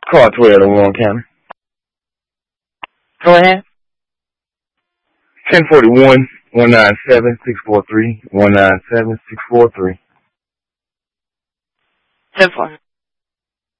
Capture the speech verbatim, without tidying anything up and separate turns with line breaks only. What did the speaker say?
Car twelve in Warren County.
Go ahead.
ten forty-one, one nine seven, six four three, one nine seven, six four three.
ten forty.